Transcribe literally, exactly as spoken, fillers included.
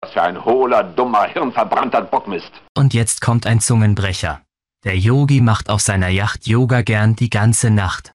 Was für ein hohler, dummer, hirnverbrannter Bockmist. Und jetzt kommt ein Zungenbrecher. Der Yogi macht auf seiner Yacht Yoga gern die ganze Nacht.